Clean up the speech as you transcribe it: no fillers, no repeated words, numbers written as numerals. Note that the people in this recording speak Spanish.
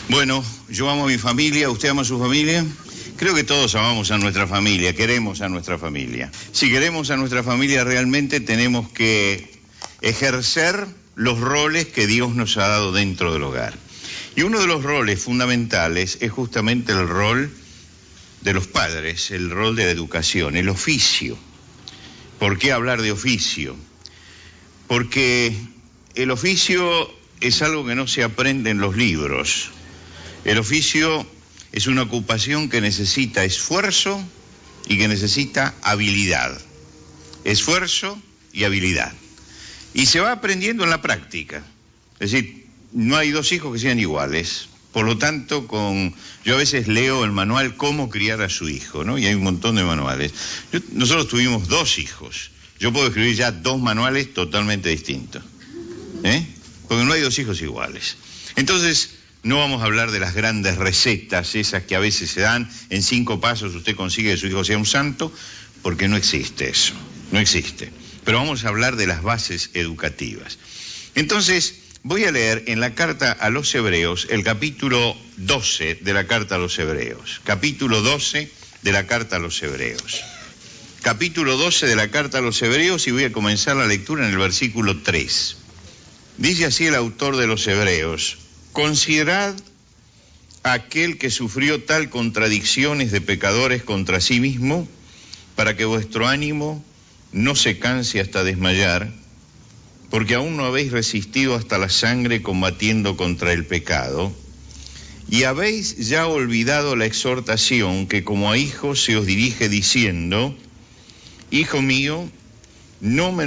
Bueno, yo amo a mi familia, ¿usted ama a su familia? Creo que todos amamos a nuestra familia, queremos a nuestra familia. Si queremos a nuestra familia realmente tenemos que ejercer los roles que Dios nos ha dado dentro del hogar. Y uno de los roles fundamentales es justamente el rol de los padres, el rol de la educación, el oficio. ¿Por qué hablar de oficio? Porque el oficio es algo que no se aprende en los libros. El oficio es una ocupación que necesita esfuerzo y que necesita habilidad. Esfuerzo y habilidad. Y se va aprendiendo en la práctica. Es decir, no hay dos hijos que sean iguales. Por lo tanto, yo a veces leo el manual Cómo criar a su hijo, ¿no? Y hay un montón de manuales. Nosotros tuvimos 2 hijos. Yo puedo escribir ya 2 manuales totalmente distintos. Porque no hay 2 hijos iguales. Entonces, no vamos a hablar de las grandes recetas, esas que a veces se dan, en 5 pasos usted consigue que su hijo sea un santo, porque no existe eso, no existe. Pero vamos a hablar de las bases educativas. Entonces, voy a leer en la carta a los Hebreos, el capítulo 12 de la carta a los Hebreos. Capítulo 12 de la carta a los Hebreos. Capítulo 12 de la carta a los Hebreos, y voy a comenzar la lectura en el versículo 3. Dice así el autor de los Hebreos: considerad a aquel que sufrió tal contradicciones de pecadores contra sí mismo, para que vuestro ánimo no se canse hasta desmayar, porque aún no habéis resistido hasta la sangre combatiendo contra el pecado, y habéis ya olvidado la exhortación que como a hijos se os dirige diciendo: Hijo mío, no me